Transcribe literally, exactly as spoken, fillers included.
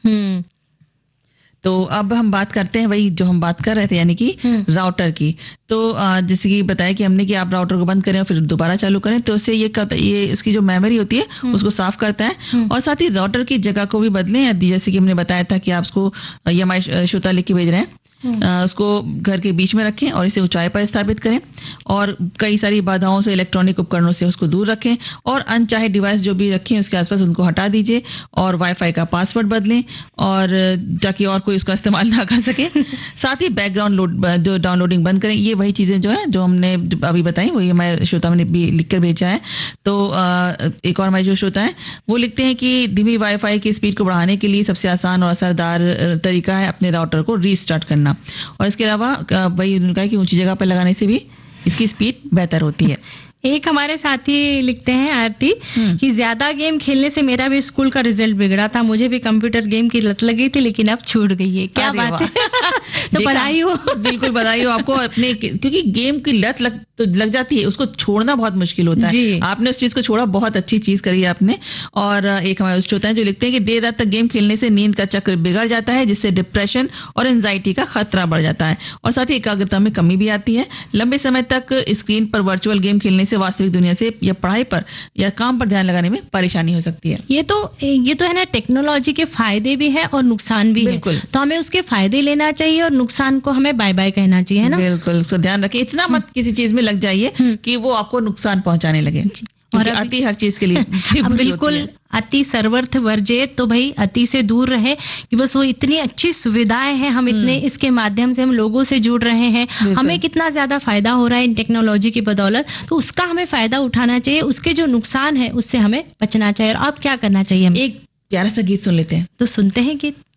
हम्म तो अब हम बात करते हैं वही जो हम बात कर रहे थे, यानी कि राउटर की। तो अ, जैसे कि बताया कि हमने कि आप राउटर को बंद करें और फिर दोबारा चालू करें, तो इससे ये करता ये इसकी जो मेमोरी होती है उसको साफ करता है, और साथ ही राउटर की जगह को भी बदलें। या जैसे कि हमने बताया था कि आप उसको, ये हमारे श्रोता लिख के भेज रहे हैं, अ, उसको घर के बीच में रखें और इसे ऊंचाई पर स्थापित करें, और कई सारी बाधाओं से, इलेक्ट्रॉनिक उपकरणों से उसको दूर रखें, और अनचाहे डिवाइस जो भी रखें उसके आसपास उनको हटा दीजिए, और वाईफाई का पासवर्ड बदलें, और ताकि और कोई उसका इस्तेमाल ना कर सके। साथ ही बैकग्राउंड लोड जो डाउनलोडिंग बंद करें। ये वही चीजें जो है जो हमने अभी बताई, वही हमारे श्रोता ने भी लिख कर भेजा है। तो एक और हमारे जो श्रोता है वो लिखते हैं कि धीमी वाईफाई की स्पीड को बढ़ाने के लिए सबसे आसान और असरदार तरीका है अपने राउटर को रीस्टार्ट करना, और इसके अलावा वही उनका है कि ऊंची जगह पर लगाने से भी इसकी स्पीड बेहतर होती है। एक हमारे साथी लिखते हैं आरती कि ज्यादा गेम खेलने से मेरा भी स्कूल का रिजल्ट बिगड़ा था, मुझे भी कंप्यूटर गेम की लत लगी थी लेकिन अब छूट गई है। क्या बात है। तो बधाई हो। बिल्कुल बधाई हो आपको अपने, क्योंकि गेम की लत लग तो लग जाती है, उसको छोड़ना बहुत मुश्किल होता है। जी। आपने उस चीज को छोड़ा, बहुत अच्छी चीज करी आपने। और एक हमारे श्रोता हैं जो लिखते हैं कि देर रात तक गेम खेलने से नींद का चक्र बिगड़ जाता है, जिससे डिप्रेशन और एंजाइटी का खतरा बढ़ जाता है, और साथ ही एकाग्रता में कमी भी आती है। लंबे समय तक स्क्रीन पर वर्चुअल गेम खेलने से वास्तविक दुनिया से या पढ़ाई पर या काम पर ध्यान लगाने में परेशानी हो सकती है। ये तो ये तो है ना, टेक्नोलॉजी के फायदे भी है और नुकसान भी है, तो हमें उसके फायदे लेना चाहिए और नुकसान को हमें बाय बाय कहना चाहिए, है ना। बिल्कुल, उसको ध्यान रखिए, इतना मत किसी चीज में लग जाइए कि वो आपको नुकसान पहुंचाने लगे, और अति हर चीज के लिए बिल्कुल अति सर्वर्थ वर्जेत, तो भाई अति से दूर रहे कि बस वो इतनी अच्छी सुविधाएं हैं, हम इतने इसके माध्यम से हम लोगों से जुड़ रहे हैं, हमें कितना ज्यादा फायदा हो रहा है इन टेक्नोलॉजी की बदौलत, तो उसका हमें फायदा उठाना चाहिए, उसके जो नुकसान है उससे हमें बचना चाहिए। और अब क्या करना चाहिए हमें? एक प्यारा सा गीत सुन लेते हैं। तो सुनते हैं गीत।